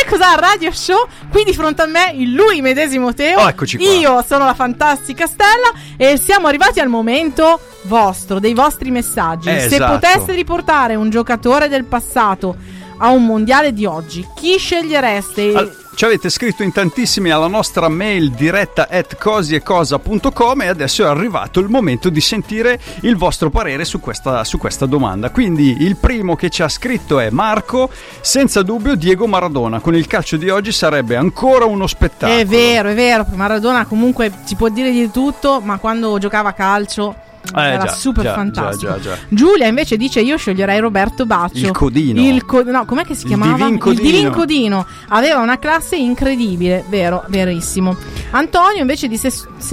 Cos'ha Radio Show. Qui di fronte a me lui medesimo Teo. Eccoci qua. Io sono la fantastica Stella e siamo arrivati al momento dei vostri messaggi. Se esatto. poteste riportare un giocatore del passato a un mondiale di oggi, chi scegliereste? Ci avete scritto in tantissimi alla nostra mail diretta @cosiecosa.com e adesso è arrivato il momento di sentire il vostro parere su questa domanda. Quindi il primo che ci ha scritto è Marco. Senza dubbio Diego Maradona, con il calcio di oggi sarebbe ancora uno spettacolo. È vero, Maradona comunque si può dire di tutto, ma quando giocava a calcio era super fantastico. Già. Giulia invece dice: io sceglierei Roberto Baccio, il Codino. No, com'è che si chiamava? Il Divin Codino. Aveva una classe incredibile, verissimo. Antonio invece di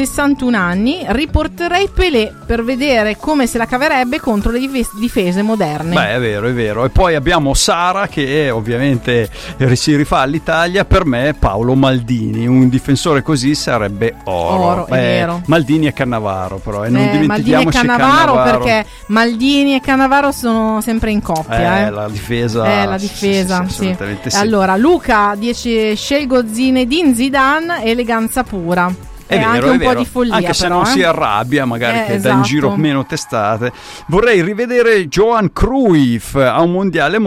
61 anni: riporterei Pelé per vedere come se la caverebbe contro le difese moderne. Beh, è vero. E poi abbiamo Sara che ovviamente si rifà all'Italia. Per me Paolo Maldini, un difensore così sarebbe oro. È vero. Maldini e Cannavaro però, e non dimentichiamo Maldini e Cannavaro, perché Maldini e Cannavaro sono sempre in coppia. La difesa. Sì. Assolutamente sì. Allora, Luca dice: scelgo Zinedine Zidane, eleganza pura. È vero, anche un po' di follia, anche se però, non si arrabbia, magari che dà in giro esatto. meno testate. Vorrei rivedere Johan Cruyff a un mondiale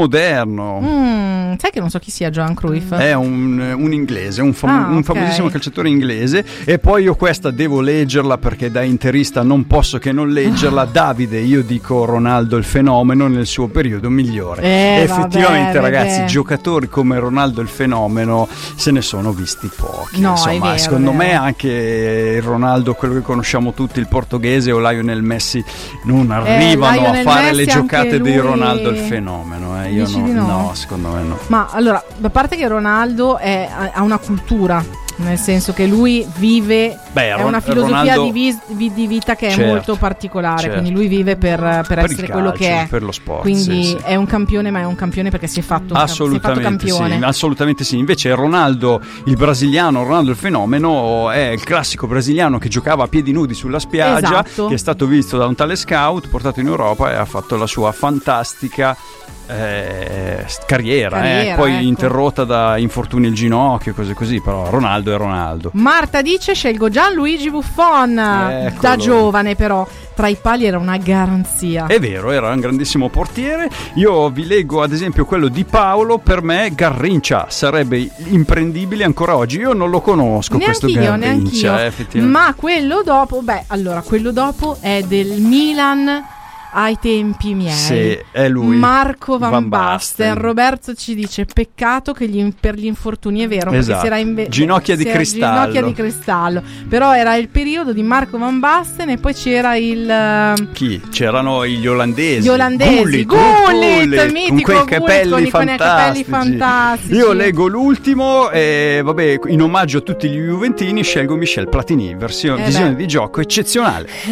moderno. Sai che non so chi sia Johan Cruyff? È un inglese, un okay. famosissimo calciatore inglese. E poi io questa devo leggerla perché da interista non posso che non leggerla. Davide, io dico Ronaldo il fenomeno nel suo periodo migliore. Effettivamente ragazzi, giocatori come Ronaldo il fenomeno se ne sono visti pochi. No, insomma, secondo me anche il Ronaldo, quello che conosciamo tutti, il portoghese, o Lionel Messi non arrivano a fare le giocate di Ronaldo il fenomeno. Io no, secondo me no. Ma allora, a parte che Ronaldo ha una cultura, nel senso che lui vive, è una filosofia di vita che è molto particolare, quindi lui vive per essere calcio, quello che è, per lo sport. Quindi è un campione, ma è un campione perché si è fatto campione. Sì, assolutamente sì. Invece Ronaldo, il brasiliano, Ronaldo il fenomeno, è il classico brasiliano che giocava a piedi nudi sulla spiaggia, che è stato visto da un tale scout, portato in Europa e ha fatto la sua fantastica carriera, poi interrotta da infortuni al ginocchio, cose così, però Ronaldo è Ronaldo. Marta dice: scelgo Gianluigi Buffon, da giovane, però tra i pali era una garanzia. È vero, era un grandissimo portiere. Io vi leggo ad esempio quello di Paolo. Per me Garrincha sarebbe imprendibile ancora oggi. Io non lo conosco, questo Garrincha, effettivamente. Ma quello dopo è del Milan ai tempi miei. Sì, è lui. Marco Van Basten. Roberto ci dice: peccato che per gli infortuni, è vero, perché si era ginocchia di cristallo. Però era il periodo di Marco Van Basten e poi c'era chi? C'erano gli olandesi. Gullit, mitico, con quei capelli fantastici. Io leggo l'ultimo e in omaggio a tutti gli juventini scelgo Michel Platini, visione di gioco eccezionale.